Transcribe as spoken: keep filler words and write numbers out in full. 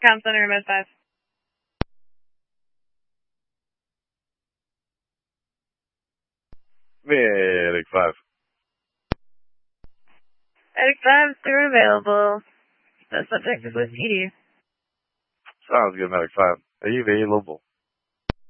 Comm Center, Med five. Medic five. Medic five, still available. The subject is with E D. Sounds good, Medic five. Are you available?